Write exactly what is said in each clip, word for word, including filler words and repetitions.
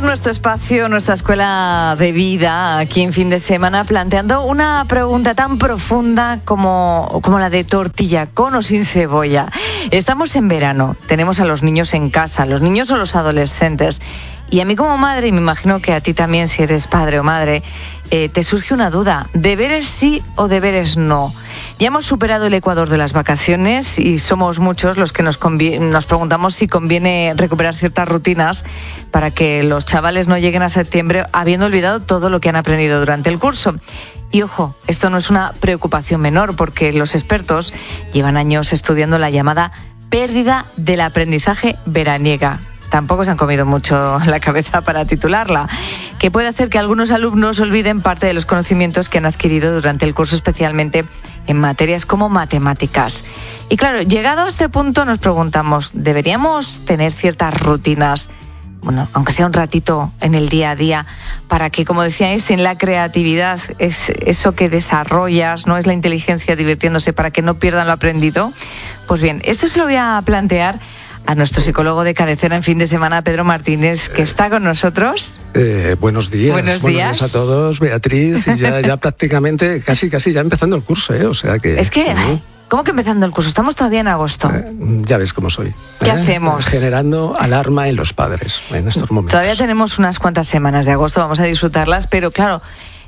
nuestro espacio, nuestra escuela de vida aquí en Fin de Semana, planteando una pregunta tan profunda como, como la de tortilla, con o sin cebolla. Estamos en verano, tenemos a los niños en casa, los niños o los adolescentes. Y a mí como madre, y me imagino que a ti también si eres padre o madre, eh, te surge una duda, ¿deberes sí o deberes no? Ya hemos superado el ecuador de las vacaciones y somos muchos los que nos, convi- nos preguntamos si conviene recuperar ciertas rutinas para que los chavales no lleguen a septiembre habiendo olvidado todo lo que han aprendido durante el curso. Y ojo, esto no es una preocupación menor porque los expertos llevan años estudiando la llamada pérdida del aprendizaje veraniega. Tampoco se han comido mucho la cabeza para titularla, que puede hacer que algunos alumnos olviden parte de los conocimientos que han adquirido durante el curso, especialmente en materias como matemáticas. Y claro, llegado a este punto nos preguntamos, ¿deberíamos tener ciertas rutinas, bueno, aunque sea un ratito en el día a día, para que, como decía Einstein, la creatividad es eso que desarrollas, no es la inteligencia divirtiéndose, para que no pierdan lo aprendido? Pues bien, esto se lo voy a plantear a nuestro psicólogo de cabecera en Fin de Semana, Pedro Martínez, que está con nosotros. Eh, buenos días. Buenos días. Buenos días a todos, Beatriz. Y ya, ya prácticamente, casi casi ya empezando el curso, ¿eh? O sea que... Es que... ¿no? ¿Cómo que empezando el curso? Estamos todavía en agosto. Eh, ya ves cómo soy. ¿Qué ¿eh? hacemos? Generando alarma en los padres en estos momentos. Todavía tenemos unas cuantas semanas de agosto, vamos a disfrutarlas, pero claro,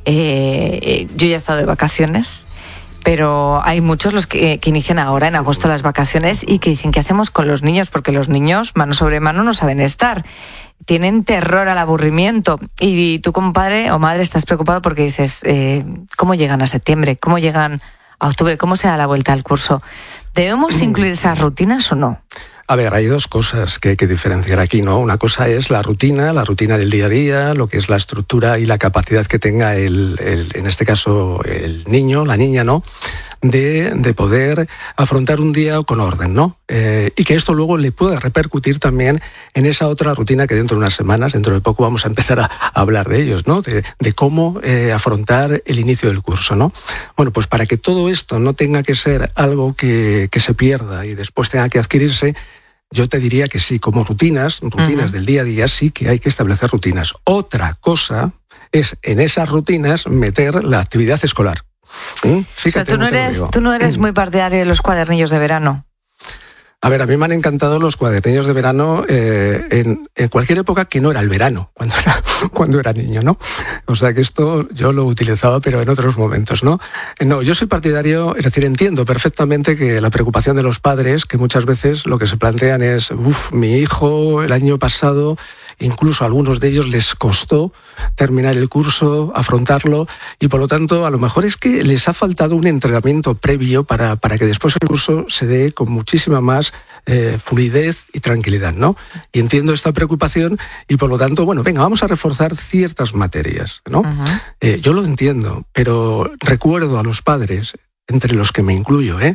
eh, yo ya he estado de vacaciones, pero hay muchos los que, que inician ahora en agosto las vacaciones y que dicen, ¿qué hacemos con los niños? Porque los niños, mano sobre mano, no saben estar. Tienen terror al aburrimiento. Y tú como padre o madre estás preocupado porque dices, eh, ¿cómo llegan a septiembre? ¿Cómo llegan a octubre? ¿Cómo será la vuelta al curso? ¿Debemos incluir esas rutinas o no? A ver, hay dos cosas que hay que diferenciar aquí, ¿no? Una cosa es la rutina, la rutina del día a día, lo que es la estructura y la capacidad que tenga el, el en este caso, el niño, la niña, ¿no? De, de poder afrontar un día con orden, ¿no? Eh, y que esto luego le pueda repercutir también en esa otra rutina que dentro de unas semanas, dentro de poco vamos a empezar a, a hablar de ellos, ¿no? De, de cómo eh, afrontar el inicio del curso, ¿no? Bueno, pues para que todo esto no tenga que ser algo que, que se pierda y después tenga que adquirirse, yo te diría que sí, como rutinas, rutinas uh-huh. del día a día, sí que hay que establecer rutinas. Otra cosa es en esas rutinas meter la actividad escolar. ¿Mm? Fíjate, o sea, tú no, eres, tú no eres muy partidario de los cuadernillos de verano. A ver, a mí me han encantado los cuadernillos de verano eh, en, en cualquier época que no era el verano, cuando era, cuando era niño, ¿no? O sea que esto yo lo utilizaba, pero en otros momentos, ¿no? No, yo soy partidario, es decir, entiendo perfectamente que la preocupación de los padres, que muchas veces lo que se plantean es, uff, mi hijo el año pasado, incluso a algunos de ellos les costó terminar el curso, afrontarlo, y por lo tanto a lo mejor es que les ha faltado un entrenamiento previo para, para que después el curso se dé con muchísima más eh, fluidez y tranquilidad, ¿no? Y entiendo esta preocupación y por lo tanto, bueno, venga, vamos a reforzar ciertas materias, ¿no? Uh-huh. Eh, yo lo entiendo, pero recuerdo a los padres, entre los que me incluyo, ¿eh?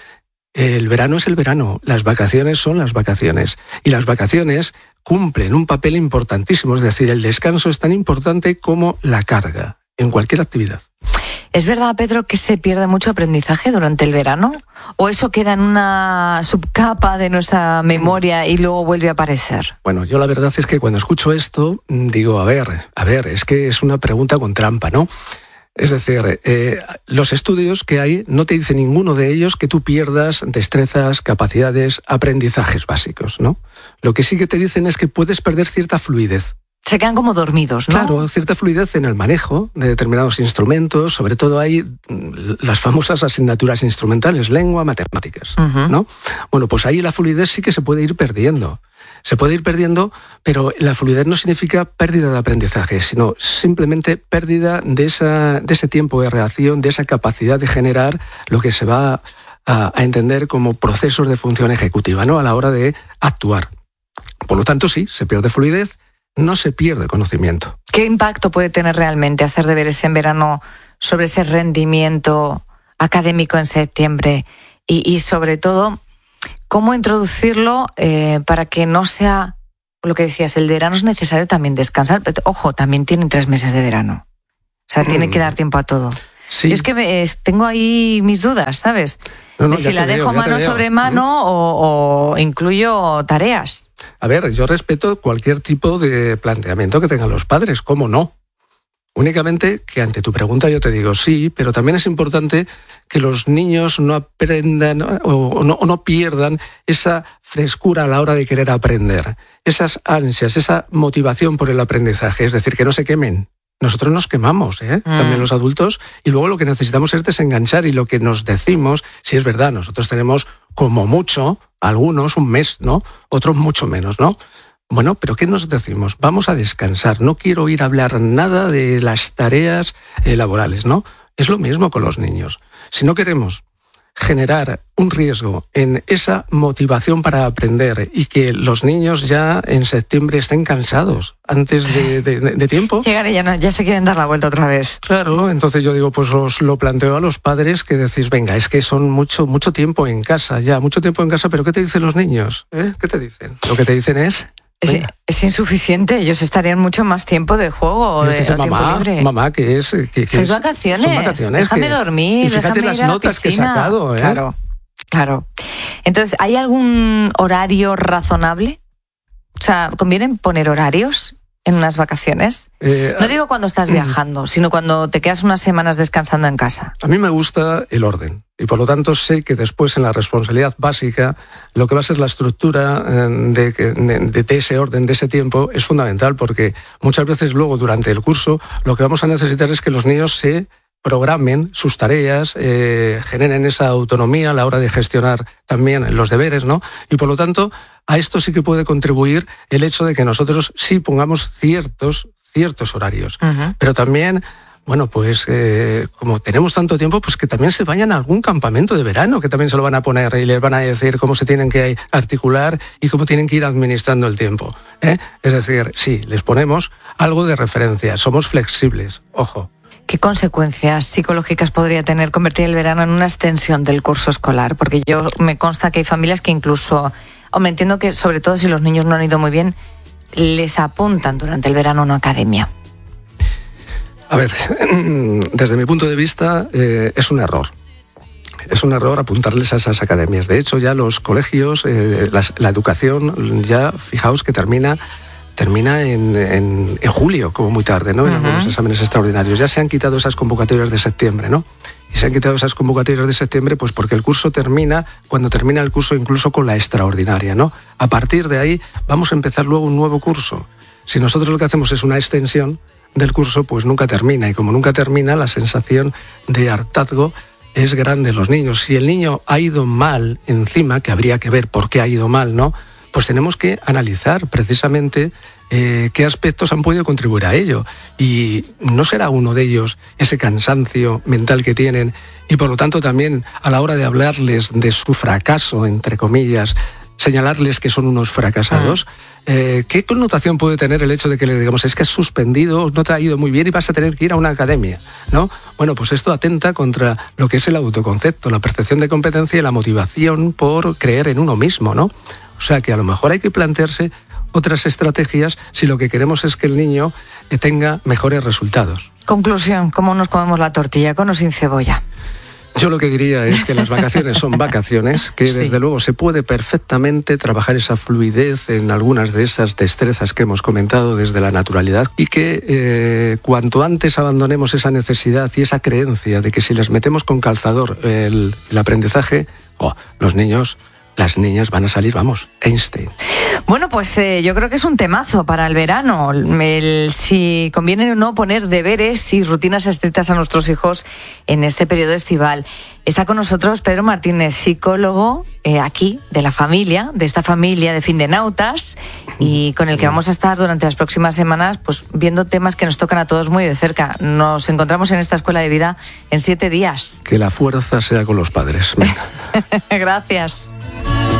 El verano es el verano, las vacaciones son las vacaciones, y las vacaciones cumplen un papel importantísimo, es decir, el descanso es tan importante como la carga en cualquier actividad. ¿Es verdad, Pedro, que se pierde mucho aprendizaje durante el verano? ¿O eso queda en una subcapa de nuestra memoria y luego vuelve a aparecer? Bueno, yo la verdad es que cuando escucho esto, digo, a ver, a ver, es que es una pregunta con trampa, ¿no? Es decir, eh, los estudios que hay, no te dice ninguno de ellos que tú pierdas destrezas, capacidades, aprendizajes básicos, ¿no? Lo que sí que te dicen es que puedes perder cierta fluidez. Se quedan como dormidos, ¿no? Claro, cierta fluidez en el manejo de determinados instrumentos, sobre todo hay las famosas asignaturas instrumentales, lengua, matemáticas, uh-huh. ¿no? Bueno, pues ahí la fluidez sí que se puede ir perdiendo. Se puede ir perdiendo, pero la fluidez no significa pérdida de aprendizaje, sino simplemente pérdida de, esa, de ese tiempo de reacción, de esa capacidad de generar lo que se va a, a entender como procesos de función ejecutiva, ¿no? A la hora de actuar. Por lo tanto, sí, se pierde fluidez, no se pierde conocimiento. ¿Qué impacto puede tener realmente hacer deberes en verano sobre ese rendimiento académico en septiembre? Y, y sobre todo, ¿cómo introducirlo eh, para que no sea, lo que decías, el verano es necesario también descansar? Pero, ojo, también tienen tres meses de verano. O sea, tiene que dar tiempo a todo. Sí. Yo es que me, es, tengo ahí mis dudas, ¿sabes? No, no, de si la dejo veo, mano sobre mano ¿Mm? o, o incluyo tareas. A ver, yo respeto cualquier tipo de planteamiento que tengan los padres, ¿cómo no? Únicamente que ante tu pregunta yo te digo sí, pero también es importante que los niños no aprendan o no, o no pierdan esa frescura a la hora de querer aprender, esas ansias, esa motivación por el aprendizaje, es decir, que no se quemen. Nosotros nos quemamos, ¿eh? Mm. También los adultos, y luego lo que necesitamos es desenganchar, y lo que nos decimos, si es verdad, nosotros tenemos como mucho, algunos un mes, ¿no? Otros mucho menos, ¿no? Bueno, pero ¿qué nos decimos? Vamos a descansar, no quiero oír hablar nada de las tareas eh, laborales, ¿no? Es lo mismo con los niños. Si no queremos generar un riesgo en esa motivación para aprender y que los niños ya en septiembre estén cansados antes de, de, de tiempo. Llegan y ya, no, ya se quieren dar la vuelta otra vez. Claro, entonces yo digo, pues os lo planteo a los padres que decís, venga, es que son mucho, mucho tiempo en casa, ya, mucho tiempo en casa, pero ¿qué te dicen los niños? ¿Eh? ¿Qué te dicen? Lo que te dicen es... Es, es insuficiente, ellos estarían mucho más tiempo de juego o de dice, o mamá, tiempo libre. Mamá, que es... Que, que son, es vacaciones, son vacaciones, déjame que, dormir, y fíjate déjame las ir a la notas que he piscina. sacado, ¿eh? Claro, claro. Entonces, ¿hay algún horario razonable? O sea, ¿conviene poner horarios en unas vacaciones? Eh, no digo cuando estás viajando, sino cuando te quedas unas semanas descansando en casa. A mí me gusta el orden. Y por lo tanto sé que después en la responsabilidad básica lo que va a ser la estructura de, de, de ese orden, de ese tiempo, es fundamental, porque muchas veces luego durante el curso lo que vamos a necesitar es que los niños se programen sus tareas, eh, generen esa autonomía a la hora de gestionar también los deberes, ¿no? Y por lo tanto a esto sí que puede contribuir el hecho de que nosotros sí pongamos ciertos, ciertos horarios, uh-huh. pero también... Bueno, pues eh, como tenemos tanto tiempo, pues que también se vayan a algún campamento de verano, que también se lo van a poner y les van a decir cómo se tienen que articular y cómo tienen que ir administrando el tiempo, ¿eh? Es decir, sí, les ponemos algo de referencia, somos flexibles, ojo. ¿Qué consecuencias psicológicas podría tener convertir el verano en una extensión del curso escolar? Porque yo me consta que hay familias que incluso, o me entiendo que sobre todo si los niños no han ido muy bien, les apuntan durante el verano a una academia. A ver, desde mi punto de vista eh, es un error. Es un error apuntarles a esas academias. De hecho, ya los colegios, eh, la, la educación, ya fijaos que termina, termina en, en, en julio, como muy tarde, ¿no? En uh-huh. algunos exámenes extraordinarios. Ya se han quitado esas convocatorias de septiembre, ¿no? Y se han quitado esas convocatorias de septiembre, pues porque el curso termina, cuando termina el curso, incluso con la extraordinaria, ¿no? A partir de ahí vamos a empezar luego un nuevo curso. Si nosotros lo que hacemos es una extensión del curso, pues nunca termina, y como nunca termina, la sensación de hartazgo es grande en los niños. Si el niño ha ido mal encima, que habría que ver por qué ha ido mal, ¿no? Pues tenemos que analizar precisamente eh, qué aspectos han podido contribuir a ello, y no será uno de ellos ese cansancio mental que tienen, y por lo tanto también a la hora de hablarles de su fracaso, entre comillas, señalarles que son unos fracasados. Ah. Eh, ¿Qué connotación puede tener el hecho de que le digamos es que has suspendido, no te ha ido muy bien y vas a tener que ir a una academia, ¿no? Bueno, pues esto atenta contra lo que es el autoconcepto, la percepción de competencia y la motivación por creer en uno mismo, ¿no? O sea que a lo mejor hay que plantearse otras estrategias si lo que queremos es que el niño tenga mejores resultados. Conclusión, ¿cómo nos comemos la tortilla, con o sin cebolla? Yo lo que diría es que las vacaciones son vacaciones, que sí. Desde luego se puede perfectamente trabajar esa fluidez en algunas de esas destrezas que hemos comentado desde la naturalidad, y que eh, cuanto antes abandonemos esa necesidad y esa creencia de que si les metemos con calzador el, el aprendizaje, oh, los niños... Las niñas van a salir, vamos, Einstein. Bueno, pues eh, yo creo que es un temazo para el verano, el, si conviene o no poner deberes y rutinas estrictas a nuestros hijos en este periodo estival. Está con nosotros Pedro Martínez, psicólogo eh, aquí, de la familia, de esta familia de Findenautas, y con el que vamos a estar durante las próximas semanas pues viendo temas que nos tocan a todos muy de cerca. Nos encontramos en esta escuela de vida en siete días. Que la fuerza sea con los padres. Gracias.